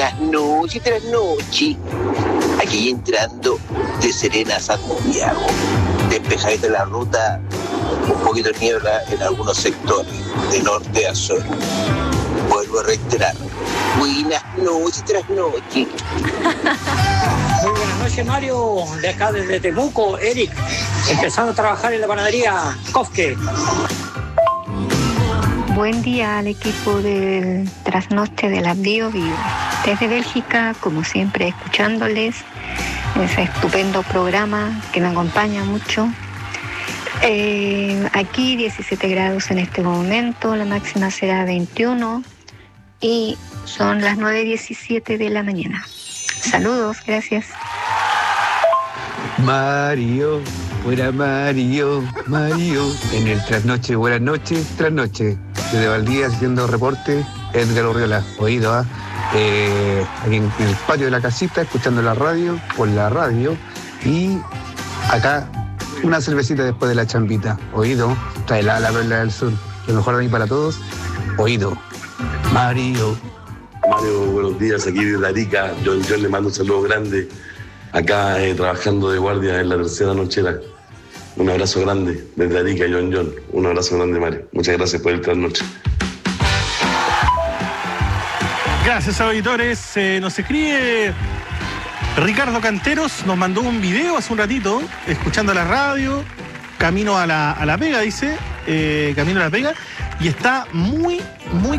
Buenas noches, trasnoche. Aquí entrando de Serena a Santiago. Despejadita la ruta, un poquito de niebla en algunos sectores, de norte a sur. Vuelvo a reiterar. Buenas noches, trasnoche. Muy buenas noches, Mario. De acá desde Temuco, Eric. Empezando a trabajar en la panadería Kofke. Buen día al equipo del Trasnoche de la Bio Bio. Desde Bélgica, como siempre, escuchándoles ese estupendo programa que me acompaña mucho. Aquí 17 grados en este momento, la máxima será 21 y son las 9:17 de la mañana. Saludos, gracias. Mario, fuera Mario, en el Trasnoche, buenas noches, Trasnoche. Desde Valdivia haciendo reporte, Edgar Urriola, oído, aquí en el patio de la casita, escuchando la radio, por la radio, y acá una cervecita después de la chambita, oído, trae la Perla del Sur, lo mejor de mí para todos, oído, Mario, buenos días, aquí desde Arica, John le mando un saludo grande, acá trabajando de guardia en la tercera nochera. Un abrazo grande desde Arica, John. Un abrazo grande, Mario. Muchas gracias por el trasnoche. Gracias, auditores. Nos escribe Ricardo Canteros, nos mandó un video hace un ratito, escuchando la radio, camino a la pega, dice, camino a la pega, y está muy